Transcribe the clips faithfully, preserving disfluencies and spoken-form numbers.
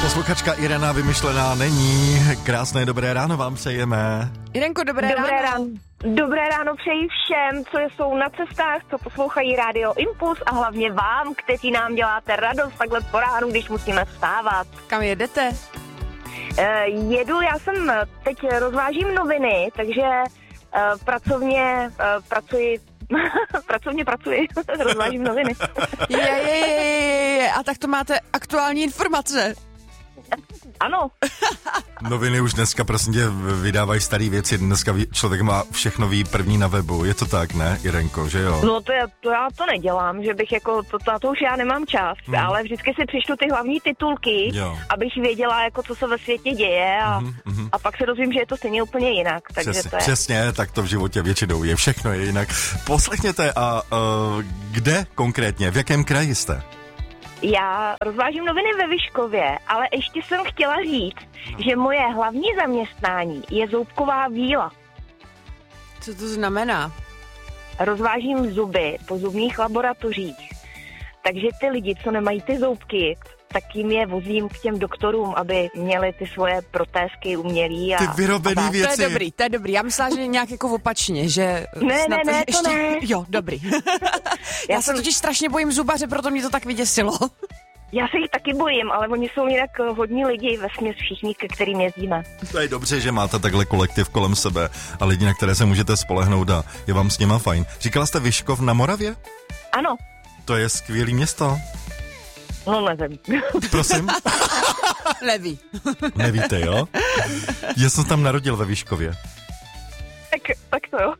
Posluchačka Irena vymyšlená není. Krásné dobré ráno vám přejeme. Irenko, dobré, dobré ráno. ráno. Dobré ráno přeji všem, co jsou na cestách, co poslouchají Rádio Impuls a hlavně vám, kteří nám děláte radost takhle po ránu, když musíme vstávat. Kam jedete? Uh, jedu, já jsem teď rozvážím noviny, takže uh, pracovně uh, pracuji pracovně pracuji, rozvážím noviny. Je, je, je, je, je. A tak to máte aktuální informace. Ano. Noviny už dneska, prosím tě, vydávají staré věci. Dneska ví, člověk má všechno ví první na webu. Je to tak, ne, Irenko, že jo? No to, je, to já to nedělám, že bych jako, to, to, to už já nemám čas, hmm. ale vždycky si přečtu ty hlavní titulky, jo. abych věděla, jako co se ve světě děje a, mm, mm. a pak se dozvím, že je to stejně úplně jinak. Takže přesně, to je... přesně, tak to v životě většinou je, všechno je jinak. Poslechněte, a uh, kde konkrétně, v jakém kraji jste? Já rozvážím noviny ve Vyškově, ale ještě jsem chtěla říct, no. že moje hlavní zaměstnání je zoubková víla. Co to znamená? Rozvážím zuby po zubních laboratořích, takže ty lidi, co nemají ty zoubky, tak jim je vozím k těm doktorům, aby měli ty svoje protézky umělý. A, ty vyrobený a věci. To je dobrý, to je dobrý. Já myslela, že nějak jako opačně, že... Ne, snad ne, ne, ještě... to ne. Jo, dobrý. Já, Já se jsem... totiž strašně bojím zubaře, proto mě to tak vyděsilo. Já se jich taky bojím, ale oni jsou jinak hodní lidi, vesměs všichni, ke kterým jezdíme. To je dobře, že máte takhle kolektiv kolem sebe a lidi, na které se můžete spolehnout a je vám s nima fajn. Říkala jste Vyškov na Moravě? Ano. To je skvělý město. No nevím. Prosím? Neví. Nevíte, jo? Já jsem tam narodil ve Vyškově. Tak, tak to jo.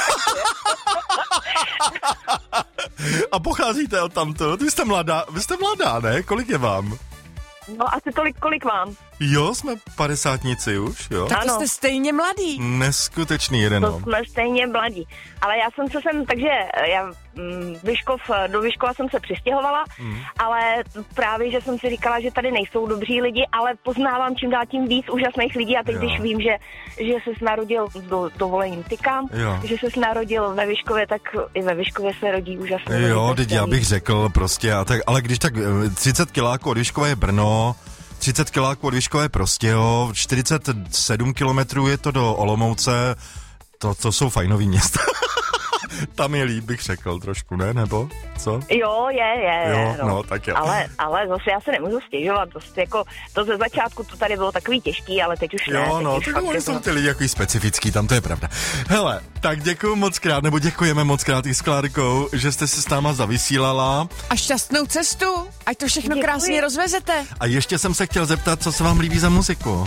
A pocházíte od tamto? Vy jste mladá, vy jste mladá, ne? Kolik je vám? No asi tolik, kolik vám. Jo, jsme padesátníci už, jo? Tak to ano. jste stejně mladý. Neskutečný jeden. To jsme stejně mladí. Ale já jsem se sem, takže já mm, Vyškov, do Vyškova jsem se přistěhovala, mm. ale právě, že jsem si říkala, že tady nejsou dobří lidi, ale poznávám čím dál tím víc úžasných lidí a teď, jo. když vím, že, že se narodil, do, dovolením tykám, jo. že se narodil ve Vyškově, tak i ve Vyškově se rodí úžasný lidi. Jo, teď já bych řekl prostě, a tak, ale když tak třicet kiláků od Vyškova je Brno, třicet kiláků od Vyškova je Prostějov, čtyřicet sedm kilometrů je to do Olomouce, to, to jsou fajnový města. Tam je líp, bych řekl trošku, ne? Nebo co? Jo, je, je. Jo, no. no, tak jo. Ale, ale zase já se nemůžu stěžovat. To, jako, to ze začátku to tady bylo takový těžký, ale teď už ne. Jo, no, tak oni jsou ty lidi jako specifický, tam to je pravda. Hele, tak děkuju moc krát, nebo děkujeme moc krát i s Klárkou, že jste se s náma zavysílala. A šťastnou cestu, ať to všechno Děkuji. krásně rozvezete. A ještě jsem se chtěl zeptat, co se vám líbí za muziku?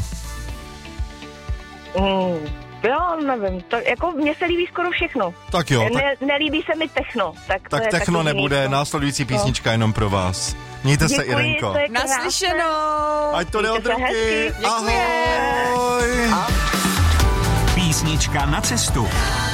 Mm. Jo, nevím, to, jako mně se líbí skoro všechno. Tak jo. Ne, tak, nelíbí se mi techno. Tak, tak to techno nebude, jiný, následující písnička no. jenom pro vás. Mějte Děkuji, se, Irenko. to je krásné. Naslyšenou. Ať to jde od ruky. Děkuji. Ahoj. Písnička na cestu.